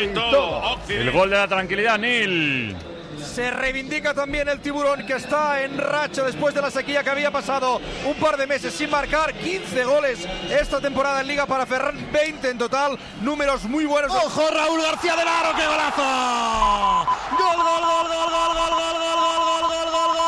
y todo. El gol de la tranquilidad, Nil. Se reivindica también el Tiburón, que está en racha después de la sequía que había pasado un par de meses sin marcar. 15 goles esta temporada en Liga para Ferran, 20 en total, números muy buenos. ¡Ojo, Raúl García del Aro, qué golazo! ¡Gol, gol, gol, gol, gol, gol, gol, gol, gol, gol,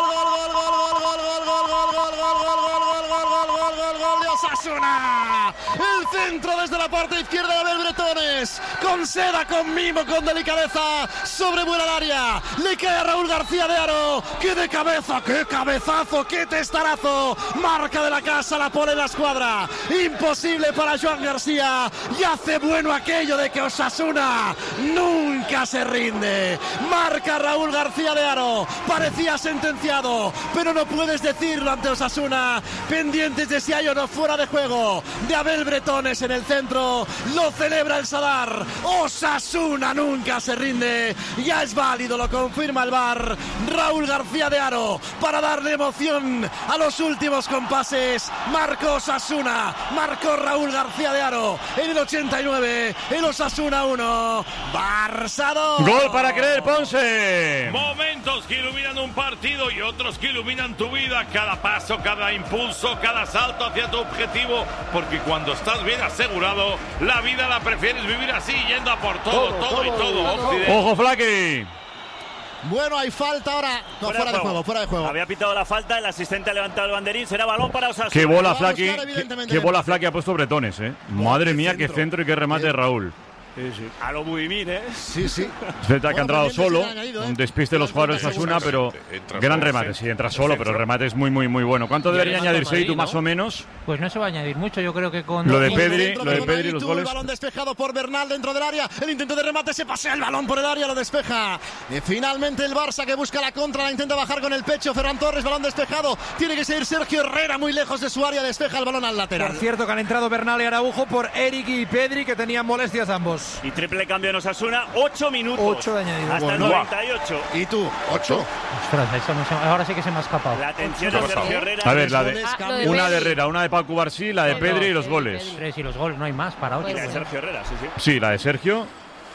gol de Osasuna! El centro desde la parte izquierda de Abel Bretones, con seda, con mimo, con delicadeza, sobrevuela el área, le cae a Raúl García de Aro, que de cabeza, qué cabezazo, qué testarazo, marca de la casa, la pone en la escuadra, imposible para Joan García, y hace bueno aquello de que Osasuna nunca se rinde, marca Raúl García de Aro, parecía sentenciado, pero no puedes decirlo ante Osasuna, pendientes de si hay o no fuera de juego, de Abel Bretones en el centro, lo celebra el Sadar, Osasuna nunca se rinde, ya es válido, lo confirma el VAR, Raúl García de Aro, para darle emoción a los últimos compases, marcó Osasuna, marcó Raúl García de Aro, en el 89, el Osasuna 1, Barça 2. Gol para creer, Ponce. Momentos que iluminan un partido y otros que iluminan tu vida, cada paso, cada impulso, cada salto hacia tu objetivo, porque cuando estás bien asegurado, la vida la prefieres vivir así, yendo a por todo y todo. Ojo, Flaky. Bueno, hay falta ahora. No, fuera de juego. Había pitado la falta, el asistente ha levantado el banderín, será balón para Osasuna. Qué bola, Flaky. Qué bola, Flaky ha puesto Bretones, Madre mía, qué centro y qué remate de Raúl. Sí. A lo Budimir, Sí. Celta que ha entrado solo, un despiste de los jugadores de Osasuna, pero gran remate, sí, entra solo, pero el remate es muy bueno. ¿Cuánto debería añadirse tú más o menos? Pues no se va a añadir mucho, yo creo que con... Lo de Pedri, los goles. El balón despejado por Bernal dentro del área, el intento de remate, se pasea el balón por el área, lo despeja. Y finalmente el Barça que busca la contra, la intenta bajar con el pecho, Ferran Torres, balón despejado, tiene que seguir Sergio Herrera muy lejos de su área, despeja el balón al lateral. Por cierto que han entrado Bernal y Araujo por Eric y Pedri, que tenían molestias ambos. Y triple cambio en Osasuna, 8 minutos. 8 de añadido. Hasta el 98. ¿Y tú? 8. Ostras, ahora sí que se me ha escapado. La atención de Sergio Herrera. A ver, una de Herrera, una de Paco Barsí, la de Pedri y los goles. 3 y los goles, no hay más para 8. Y la de Sergio Herrera, sí. Sí, la de Sergio,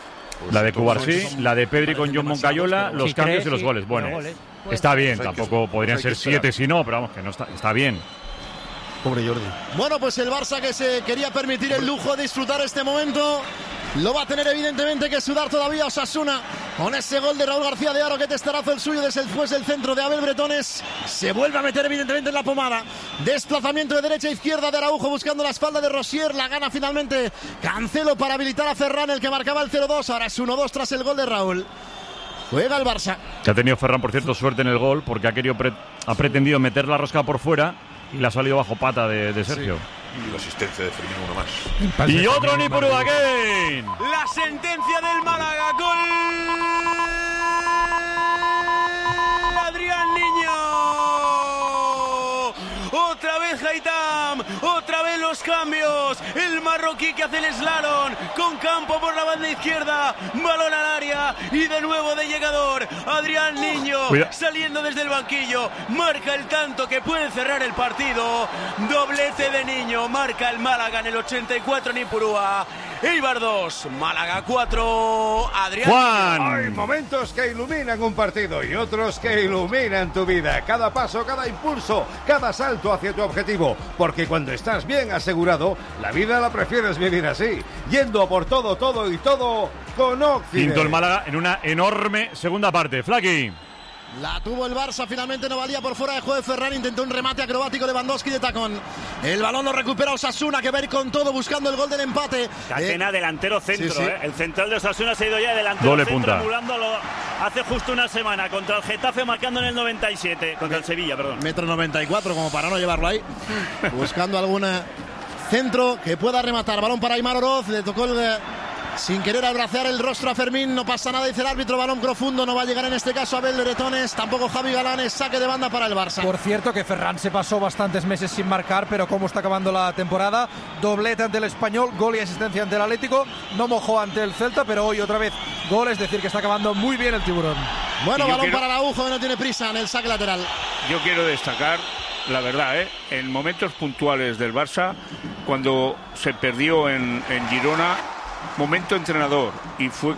la de Cubarsí, la de Pedri con John Moncayola, los cambios y los goles. Bueno, está bien, tampoco podrían ser 7 si no, pero vamos, que no está bien. Pobre Jordi. Bueno, pues el Barça que se quería permitir el lujo de disfrutar este momento, lo va a tener evidentemente que sudar todavía Osasuna con ese gol de Raúl García de Aro, que testarazo el suyo después del centro de Abel Bretones, se vuelve a meter evidentemente en la pomada, desplazamiento de derecha a izquierda de Araujo buscando la espalda de Rosier, la gana finalmente Cancelo para habilitar a Ferran, el que marcaba el 0-2, ahora es 1-2 tras el gol de Raúl. Juega el Barça. Que ha tenido Ferran, por cierto, suerte en el gol, porque ha pretendido meter la rosca por fuera y le ha salido bajo pata de Sergio. Sí. Y la asistencia de Firmino, uno más. Y otro Nipuru again. La sentencia del Málaga, gol Adrián Niño. Otra vez Haitham, otra vez los cambios, el marroquí que hace el slalom, con campo por la banda izquierda, balón al área y de nuevo de llegador, Adrián Niño, saliendo desde el banquillo, marca el tanto que puede cerrar el partido, doblete de Niño, marca el Málaga en el 84 en Ipurúa. Eibar 2, Málaga 4, Adrián. Juan. Hay momentos que iluminan un partido y otros que iluminan tu vida. Cada paso, cada impulso, cada salto hacia tu objetivo. Porque cuando estás bien asegurado, la vida la prefieres vivir así. Yendo por todo y todo con Occidente. Quinto el Málaga en una enorme segunda parte. Flaky. La tuvo el Barça, finalmente no valía por fuera de juego de Ferran, intentó un remate acrobático Lewandowski de tacón. El balón lo recupera Osasuna, que va a ir con todo buscando el gol del empate. Catena delantero centro, sí. El central de Osasuna se ha ido ya de delantero Doble centro, punta. emulándolo hace justo una semana contra el Getafe, marcando en el 97, contra el Sevilla, perdón. 1,94 m como para no llevarlo ahí. Buscando algún centro que pueda rematar. Balón para Aimar Oroz, le tocó sin querer abrazar el rostro a Fermín, no pasa nada, dice el árbitro, balón profundo, no va a llegar en este caso Abel Bretones, tampoco Javi Galán, es saque de banda para el Barça. Por cierto que Ferran se pasó bastantes meses sin marcar, pero cómo está acabando la temporada, doblete ante el Español, gol y asistencia ante el Atlético, no mojó ante el Celta, pero hoy otra vez gol, es decir que está acabando muy bien el Tiburón. Bueno, balón para Araujo, que no tiene prisa en el saque lateral. Yo quiero destacar, la verdad, en momentos puntuales del Barça, cuando se perdió en Girona, momento entrenador, y fue